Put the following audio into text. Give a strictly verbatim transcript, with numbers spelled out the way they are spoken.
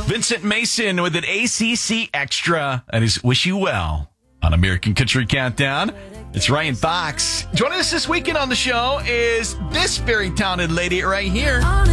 Vincent Mason with an A C C Extra. That is Wish You Well on American Country Countdown. It's Ryan Fox. Joining us this weekend on the show is this very talented lady right here.